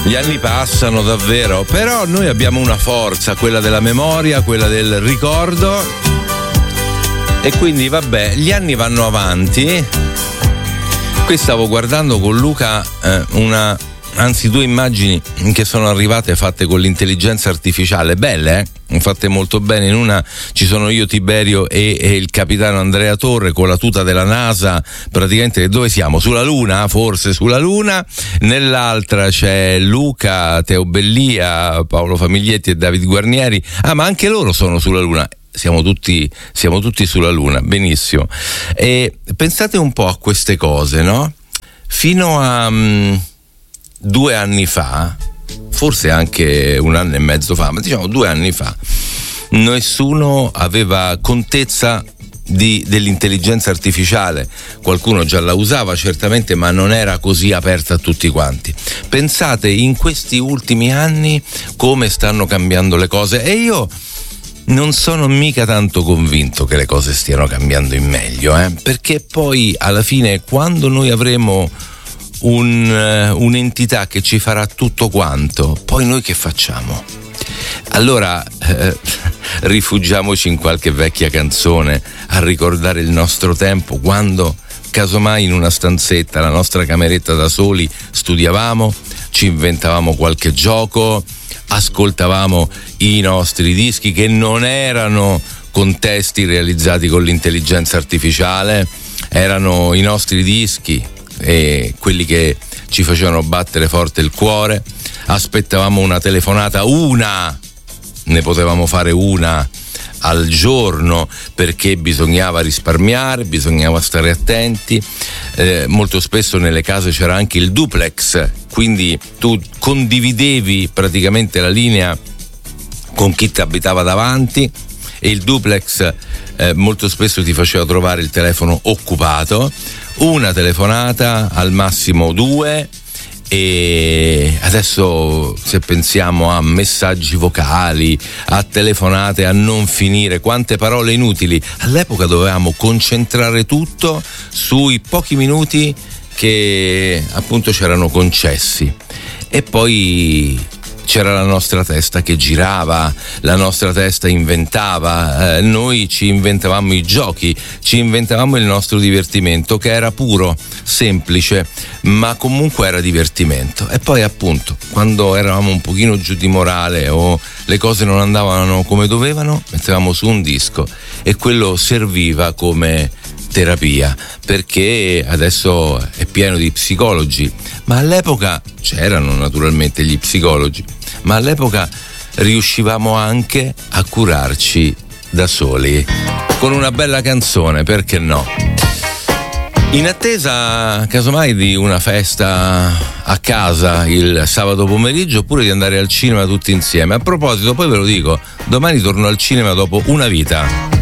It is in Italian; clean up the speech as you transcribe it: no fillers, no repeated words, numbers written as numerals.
Gli anni passano davvero, però noi abbiamo una forza, quella della memoria, quella del ricordo, e quindi vabbè, gli anni vanno avanti. Qui stavo guardando con Luca due immagini che sono arrivate fatte con l'intelligenza artificiale, belle, fatte molto bene. In una ci sono io, Tiberio e il capitano Andrea Torre con la tuta della NASA, praticamente dove siamo? Sulla Luna, forse sulla Luna. Nell'altra c'è Luca, Teo Bellia, Paolo Famiglietti e David Guarnieri. Ma anche loro sono sulla Luna. Siamo tutti sulla Luna, benissimo. E pensate un po' a queste cose, no? Fino a 2 anni fa, forse anche 1 anno e mezzo fa, ma diciamo 2 anni fa, nessuno aveva contezza dell'intelligenza artificiale. Qualcuno già la usava certamente, ma non era così aperta a tutti quanti. Pensate in questi ultimi anni come stanno cambiando le cose, e io non sono mica tanto convinto che le cose stiano cambiando in meglio, perché poi alla fine, quando noi avremo un'entità che ci farà tutto quanto, poi noi che facciamo? Allora rifugiamoci in qualche vecchia canzone a ricordare il nostro tempo, quando casomai in una stanzetta, la nostra cameretta da soli, studiavamo, ci inventavamo qualche gioco, ascoltavamo i nostri dischi che non erano con testi realizzati con l'intelligenza artificiale, erano i nostri dischi e quelli che ci facevano battere forte il cuore. Aspettavamo una telefonata, ne potevamo fare una al giorno, perché bisognava risparmiare, bisognava stare attenti. Molto spesso nelle case c'era anche il duplex, quindi tu condividevi praticamente la linea con chi ti abitava davanti, e il duplex molto spesso ti faceva trovare il telefono occupato. Una telefonata, al massimo 2, e adesso se pensiamo a messaggi vocali, a telefonate a non finire, quante parole inutili. All'epoca dovevamo concentrare tutto sui pochi minuti che appunto c'erano concessi, e poi c'era la nostra testa che girava, la nostra testa inventava, noi ci inventavamo i giochi, ci inventavamo il nostro divertimento, che era puro, semplice, ma comunque era divertimento. E poi appunto, quando eravamo un pochino giù di morale o le cose non andavano come dovevano, mettevamo su un disco e quello serviva come terapia, perché adesso è pieno di psicologi, ma all'epoca c'erano naturalmente gli psicologi, ma all'epoca riuscivamo anche a curarci da soli con una bella canzone, perché no? In attesa casomai di una festa a casa il sabato pomeriggio, oppure di andare al cinema tutti insieme. A proposito, poi ve lo dico, domani torno al cinema dopo una vita.